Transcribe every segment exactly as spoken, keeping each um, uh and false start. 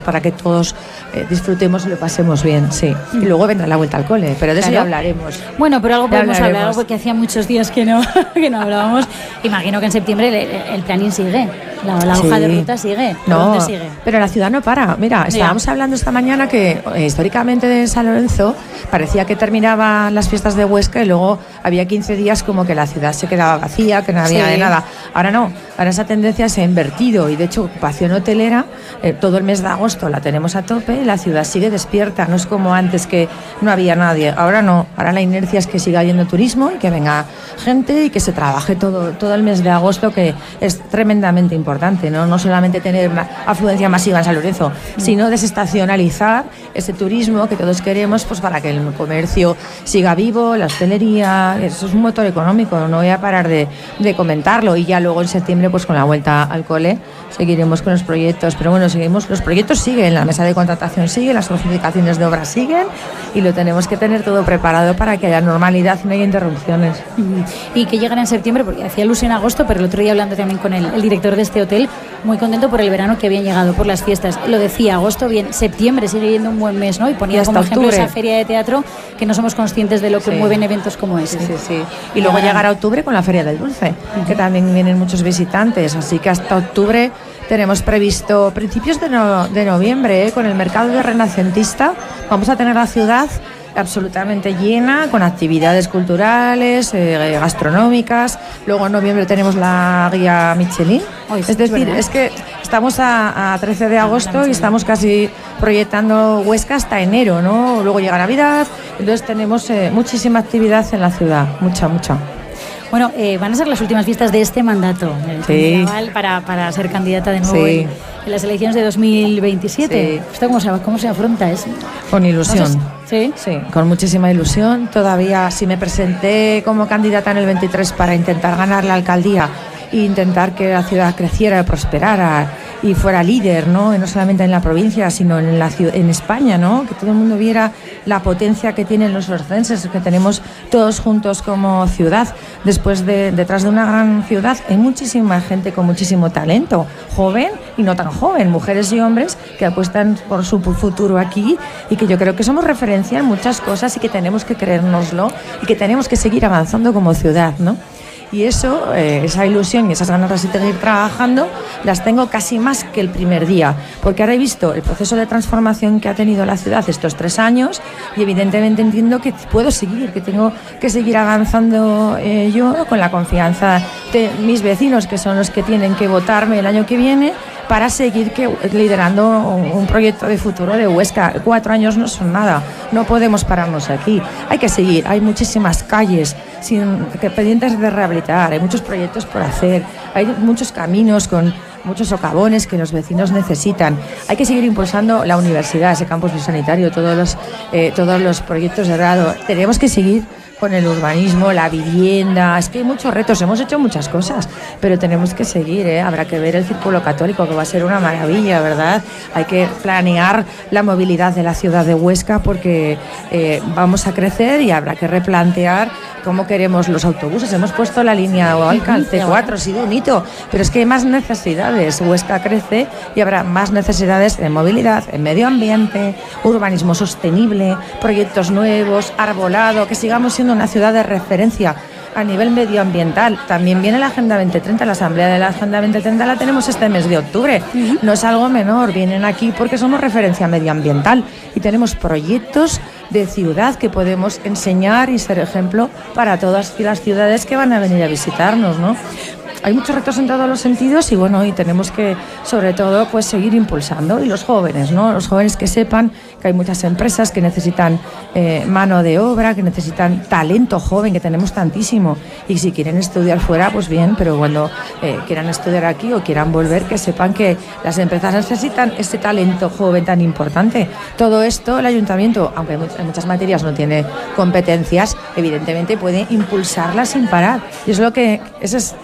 para que todos eh, disfrutemos y lo pasemos bien, sí. Y luego vendrá la vuelta al cole, pero de claro. eso ya hablaremos. Bueno, pero algo ya podemos hablaremos. hablar, porque hacía muchos días que no, que no hablábamos. Imagino que en septiembre el, el planning sigue, la, la hoja sí. de ruta sigue. ¿Por no, dónde sigue? Pero la ciudad no para. Mira, estábamos ya. hablando esta mañana que eh, históricamente de San Lorenzo parecía que terminaban las fiestas de Huesca y luego había quince días como que la ciudad se quedaba vacía, que no había sí. de nada. Ahora no, ahora esa tendencia se ha invertido y de hecho ocupación hotelera eh, todo el mes de agosto la tenemos a tope y la ciudad sigue despierta, no es como antes que no había nadie, ahora no, ahora la inercia es que siga habiendo turismo y que venga gente y que se trabaje todo, todo el mes de agosto, que es tremendamente importante, no, no solamente tener una afluencia masiva en San Lorenzo, sino desestacionalizar ese turismo que todos queremos, pues para que el comercio siga vivo, la hostelería, eso es un motor económico, no voy a parar de, de comentarlo. Y ya luego en septiembre pues con la vuelta al cole seguiremos con los proyectos, pero bueno, seguimos, los proyectos siguen, la mesa de contratación sigue, las adjudicaciones de obras siguen y lo tenemos que tener todo preparado para que haya normalidad y no haya interrupciones. Y que lleguen en septiembre, porque hacía ilusión en agosto, pero el otro día hablando también con el, el director de este hotel, muy contento por el verano que habían llegado, por las fiestas. Lo decía, agosto bien, septiembre sigue yendo un buen mes, ¿no? Y ponía y como ejemplo octubre. Esa feria de teatro, que no somos conscientes de lo que sí. mueven eventos como este. Sí, sí, sí. Y, y luego ahora... llegará octubre con la Feria del Dulce, uh-huh. que también vienen muchos visitantes, así que hasta octubre tenemos previsto principios de, no, de noviembre, ¿eh? Con el mercado de renacentista, vamos a tener la ciudad absolutamente llena, con actividades culturales, eh, gastronómicas. Luego en noviembre tenemos la guía Michelin. Oh, es decir, es, es que estamos a, a trece de agosto y estamos casi proyectando Huesca hasta enero, ¿no? Luego llega Navidad, entonces tenemos eh, muchísima actividad en la ciudad, mucha, mucha. Bueno, eh, van a ser las últimas fiestas de este mandato, el sí. para, para ser candidata de nuevo sí. en, en las elecciones de dos mil veintisiete. Sí. ¿Esto cómo se, cómo se afronta? ¿Es? Con ilusión. No sé, ¿sí? Sí, con muchísima ilusión. Todavía, si me presenté como candidata en el veintitrés para intentar ganar la alcaldía e intentar que la ciudad creciera, prosperara y fuera líder, ¿no? Y no solamente en la provincia, sino en la ciudad, en España, ¿no? Que todo el mundo viera la potencia que tienen los orcenses, que tenemos todos juntos como ciudad. Después de, detrás de una gran ciudad hay muchísima gente con muchísimo talento, joven y no tan joven, mujeres y hombres que apuestan por su futuro aquí y que yo creo que somos referencia en muchas cosas y que tenemos que creérnoslo y que tenemos que seguir avanzando como ciudad, ¿no? Y eso, eh, esa ilusión y esas ganas de seguir trabajando, las tengo casi más que el primer día, porque ahora he visto el proceso de transformación que ha tenido la ciudad estos tres años y evidentemente entiendo que puedo seguir, que tengo que seguir avanzando eh, yo con la confianza de mis vecinos, que son los que tienen que votarme el año que viene, para seguir que, liderando un, un proyecto de futuro de Huesca. Cuatro años no son nada, no podemos pararnos aquí. Hay que seguir, hay muchísimas calles sin, que, pendientes de rehabilitar, hay muchos proyectos por hacer, hay muchos caminos con muchos socavones que los vecinos necesitan. Hay que seguir impulsando la universidad, ese campus biosanitario, todos los, eh, todos los proyectos de grado. Tenemos que seguir con el urbanismo, la vivienda, es que hay muchos retos, hemos hecho muchas cosas, pero tenemos que seguir, ¿eh? Habrá que ver el Círculo Católico, que va a ser una maravilla, ¿verdad? Hay que planear la movilidad de la ciudad de Huesca porque eh, vamos a crecer y habrá que replantear cómo queremos los autobuses. Hemos puesto la línea Oalcal C cuatro, ha sido un hito, pero es que hay más necesidades. Huesca crece y habrá más necesidades en movilidad, en medio ambiente, urbanismo sostenible, proyectos nuevos, arbolado, que sigamos siendo una ciudad de referencia a nivel medioambiental. También viene la Agenda veinte treinta, la asamblea de la Agenda veinte treinta la tenemos este mes de octubre. Uh-huh. No es algo menor, vienen aquí porque somos referencia medioambiental y tenemos proyectos de ciudad que podemos enseñar y ser ejemplo para todas las ciudades que van a venir a visitarnos, ¿no? Hay muchos retos en todos los sentidos y bueno, y tenemos que sobre todo pues seguir impulsando, y los jóvenes, ¿no? Los jóvenes que sepan que hay muchas empresas que necesitan eh, mano de obra, que necesitan talento joven, que tenemos tantísimo, y si quieren estudiar fuera, pues bien, pero cuando eh, quieran estudiar aquí o quieran volver, que sepan que las empresas necesitan ese talento joven tan importante. Todo esto el ayuntamiento, aunque en muchas materias no tiene competencias, evidentemente puede impulsarlas sin parar, y es lo que, esa es mi visión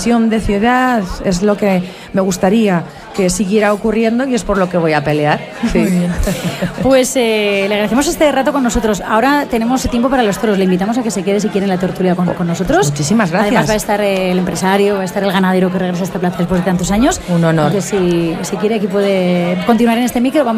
expansión de ciudad es lo que me gustaría que siguiera ocurriendo y es por lo que voy a pelear. Sí. Muy bien. Pues eh, le agradecemos este rato con nosotros. Ahora tenemos tiempo para los toros. Le invitamos a que se quede si quiere en la tertulia con, con nosotros. Muchísimas gracias. Además va a estar el empresario, va a estar el ganadero que regresa a esta plaza después de tantos años. Un honor. Que si, si quiere aquí puede continuar en este micro. Vamos